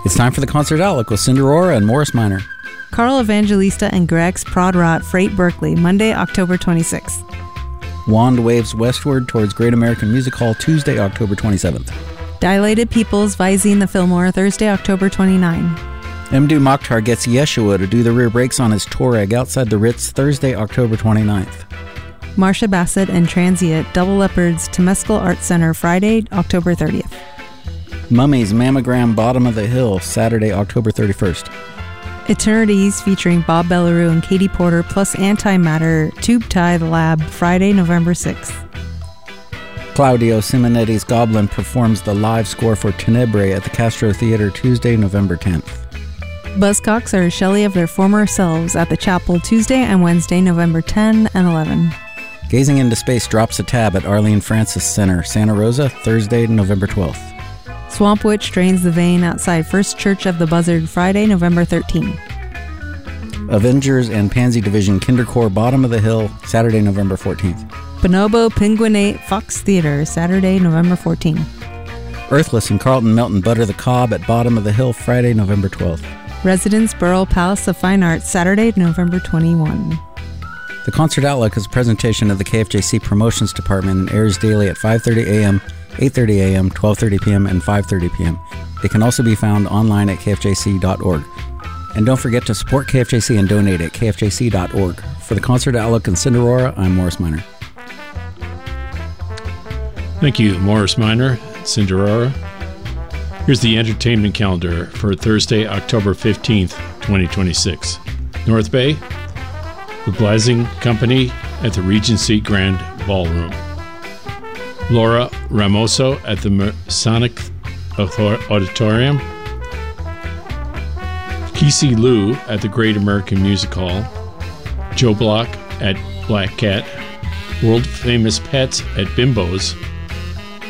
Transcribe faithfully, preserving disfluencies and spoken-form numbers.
It's time for the Concert Outlook with Cinderora and Morris Minor. Carl Evangelista and Greg's Prod Rot Freight Berkeley, Monday, October twenty-sixth. Wand waves westward towards Great American Music Hall, Tuesday, October twenty-seventh. Dilated Peoples Visine the Fillmore, Thursday, October twenty-ninth. Mdu Mokhtar gets Yeshua to do the rear brakes on his Touareg outside the Ritz, Thursday, October twenty-ninth. Marsha Bassett and Transient Double Leopards Temescal Art Center, Friday, October thirtieth. Mummies Mammogram Bottom of the Hill, Saturday, October thirty-first. Eternities featuring Bob Bellarue and Katie Porter plus Antimatter Tube Tie the Lab, Friday, November sixth. Claudio Simonetti's Goblin performs the live score for Tenebrae at the Castro Theater, Tuesday, November tenth. Buzzcocks are a Shelley of their former selves at the Chapel, Tuesday and Wednesday, November tenth and eleventh. Gazing into Space drops a tab at Arlene Francis Center, Santa Rosa, Thursday, November twelfth. Swamp Witch drains the vein outside First Church of the Buzzard, Friday, November thirteenth. Avengers and Pansy Division Kindercore Bottom of the Hill, Saturday, November fourteenth. Bonobo Penguinate Fox Theater, Saturday, November fourteenth. Earthless and Carlton Melton Butter the Cobb at Bottom of the Hill, Friday, November twelfth. Residence Burrell Palace of Fine Arts, Saturday, November twenty-first. The Concert Outlook is a presentation of the K F J C Promotions Department and airs daily at five thirty a.m., eight thirty a.m., twelve thirty p.m., and five thirty p.m. It can also be found online at k f j c dot org. And don't forget to support K F J C and donate at k f j c dot org. For the Concert Outlook and Cinderora, I'm Morris Minor. Thank you, Morris Minor, Cinderora. Here's the entertainment calendar for Thursday, October fifteenth, twenty twenty-six. North Bay, The Blasing Company at the Regency Grand Ballroom. Laura Ramoso at the Masonic Auditorium. Kesey Lou at the Great American Music Hall. Joe Block at Black Cat. World Famous Pets at Bimbo's.